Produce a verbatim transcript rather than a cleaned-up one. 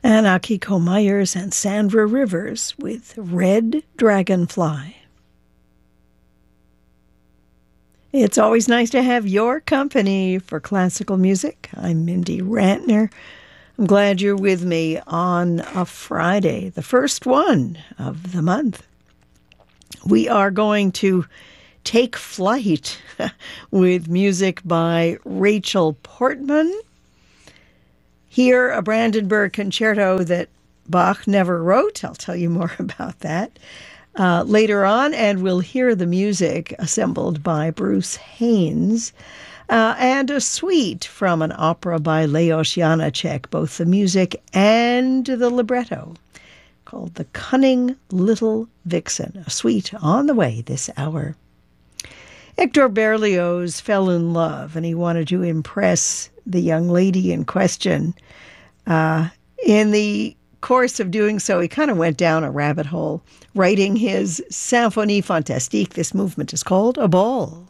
and Akiko Myers and Sandra Rivers with Red Dragonfly. It's always nice to have your company for classical music. I'm Mindy Rantner. I'm glad you're with me on a Friday, the first one of the month. We are going to take flight with music by Rachel Portman. Hear a Brandenburg concerto that Bach never wrote. I'll tell you more about that uh, later on. And we'll hear the music assembled by Bruce Haynes uh, and a suite from an opera by Leos Janáček, both the music and the libretto, called The Cunning Little Vixen, a suite on the way this hour. Hector Berlioz fell in love, and he wanted to impress the young lady in question. Uh, in the course of doing so, he kind of went down a rabbit hole, writing his Symphonie Fantastique. This movement is called A Ball.